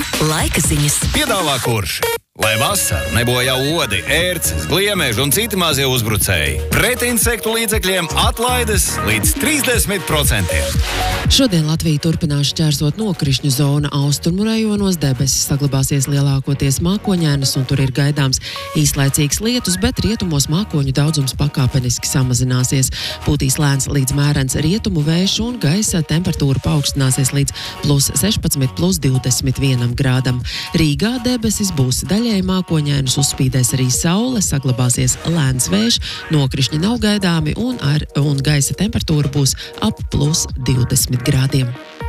laika ziņas. Piedāvā Kurš. Lai vasaru nebojā odi, ērces, gliemeži un citi mazie uzbrucēji. Pret insektu līdzekļiem atlaides līdz 30%. Šodien Latvija turpinās šķērsot nokrišņu zona. Austrumu rajonos debesis saglabāsies lielākoties mākoņainas un tur ir gaidāms īslaicīgs lietus, bet rietumos mākoņu daudzums pakāpeniski samazināsies. Pūtīs lēns līdz mērens rietumu vējš un gaisa temperatūra paaugstināsies līdz +16, +21 grādam. Rīgā debesis būs daļai mākoņainas, uzspīdēs arī saule, saglabāsies lēns vējš, nokrišņi nav gaidāmi un gaisa temperatūra būs ap +20 grādiem.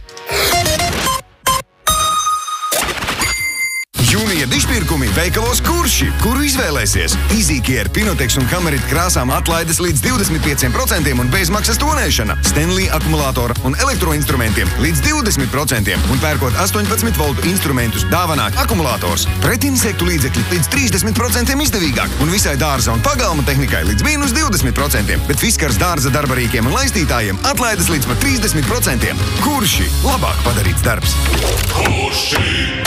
Jūnija dišpirkumi veikalos Kurši, kuru izvēlēsies. Easy-Care, Pinotex un Hamerit krāsām atlaides līdz 25% un bezmaksas tonēšana. Stanley akumulātora un elektroinstrumentiem līdz 20% un pērkot 18 voltu instrumentus dāvanā akumulātors. Pret insektu līdzekļi līdz 30% izdevīgāk un visai dārza un pagalma tehnikai līdz -20%, bet Fiskars dārza darbarīkiem un laistītājiem atlaides līdz pat 30%. Kurši labāk padarīts darbs. Kurši!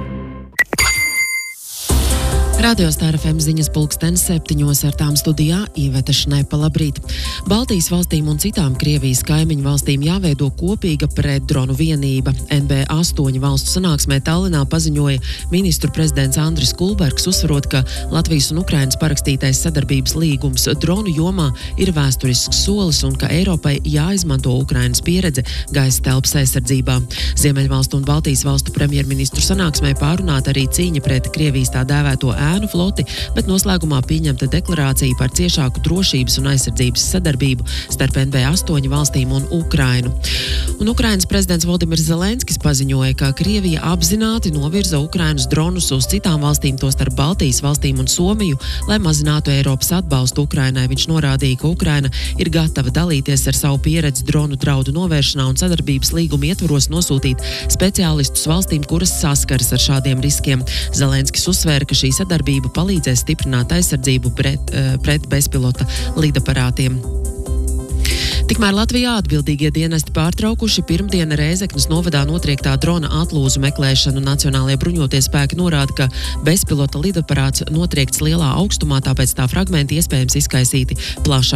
Radio Star FM ziņas 7:00 ar tām studijā Iveta Šnepa. Labrīt! Baltijas valstīm un citām Krievijas kaimiņu valstīm jāveido kopīga pretdronu vienība. NB8 valstu sanāksmē Tallinā paziņoja ministru prezidents Andris Kulbergs, uzsverot, ka Latvijas un Ukrainas parakstītais sadarbības līgums dronu jomā ir vēsturisks solis un ka Eiropai jāizmanto Ukrainas pieredze gaisa telpas aizsardzībā. Ziemeļvalstu un Baltijas valstu premjerministru sanāksmē pārunāta arī cīņa pret Krievijas tā dēvēto ēnu floti, bet noslēgumā pieņemta deklarācija par ciešāku drošības un aizsardzības sadarbību starp NB8 valstīm un Ukrainu. Un Ukrainas prezidents Volodimirs Zelenskis paziņoja, ka Krievija apzināti novirza Ukrainas dronus uz citām valstīm, tostarp Baltijas valstīm un Somiju, lai mazinātu Eiropas atbalstu Ukrainai. Viņš norādīja, ka Ukraina ir gatava dalīties ar savu pieredzi dronu draudu novēršanā un sadarbības līguma ietvaros nosūtīt speciālistus valstīm, kuras saskaras ar šādiem riskiem. Zelenskis uzsvēra, ka šī sadarbība palīdzēs stiprināt aizsardzību pret bezpilota lidaparātiem. Tikmēr Latvijā atbildīgie dienesti pārtraukuši pirmdiena Rēzeknes novadā notriektā drona atlūzu meklēšanu. Nacionālajie bruņotie spēki norāda, ka bezpilota lidaparāts notriekts lielā augstumā, tāpēc tā fragmenti iespējams izkaisīti plašā